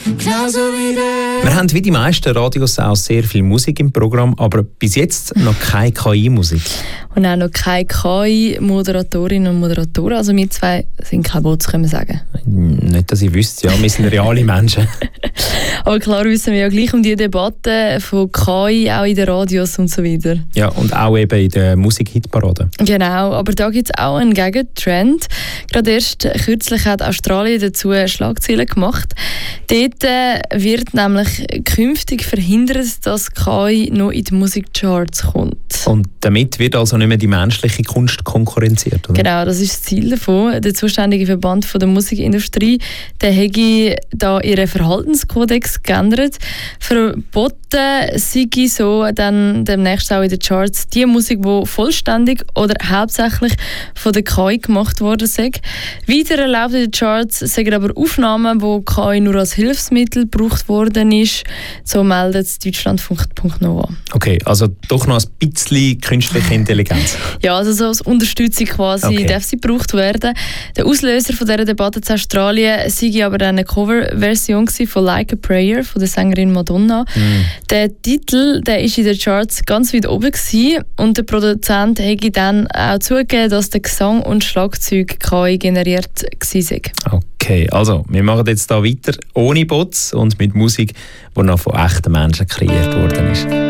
genauso wie der. Wir haben wie die meisten Radios auch sehr viel Musik im Programm, aber bis jetzt noch keine KI-Musik. Und auch noch keine KI-Moderatorinnen und Moderatoren. Also wir zwei sind keine Bots, können wir sagen. Nicht, dass ich wüsste, ja, wir sind reale Menschen. Aber klar wissen wir ja gleich um die Debatte von KI, auch in den Radios und so weiter. Ja, und auch eben in der Musik-Hitparade. Genau, aber da gibt es auch einen Gegentrend. Gerade erst kürzlich hat Australien dazu Schlagzeilen gemacht. Dort wird nämlich künftig verhindert, dass KI noch in die Musikcharts kommt. Und damit wird also nicht mehr die menschliche Kunst konkurrenziert, oder? Genau, das ist das Ziel davon. Der zuständige Verband von der Musikindustrie, der hätte da ihren Verhaltenskodex geändert. Verboten sei so dann demnächst auch in den Charts die Musik, die vollständig oder hauptsächlich von der KI gemacht worden sei. Weiter erlaubt in den Charts sind aber Aufnahmen, wo KI nur als Hilfsmittel gebraucht worden ist. So meldet es Deutschlandfunk.nova. Okay, also doch noch ein bisschen künstliche Intelligenz. Ja, also so als Unterstützung quasi darf sie gebraucht werden. Der Auslöser von dieser Debatte in Australien sei aber eine Coverversion von «Like a Prayer» von der Sängerin Madonna. Der Titel, der ist in den Charts ganz weit oben gewesen, und der Produzent hätte dann auch zugegeben, dass der Gesang und Schlagzeug KI generiert war. Okay, also wir machen jetzt hier weiter ohne Bots und mit Musik, die noch von echten Menschen kreiert worden ist.